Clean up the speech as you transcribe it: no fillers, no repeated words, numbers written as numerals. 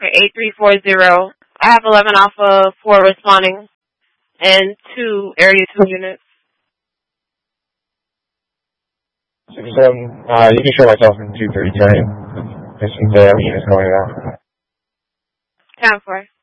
8340. I have 11 Alpha 4 responding and 2 Area 2 units. 67, you can show myself in 230 tonight. There's some units going out. 10-4.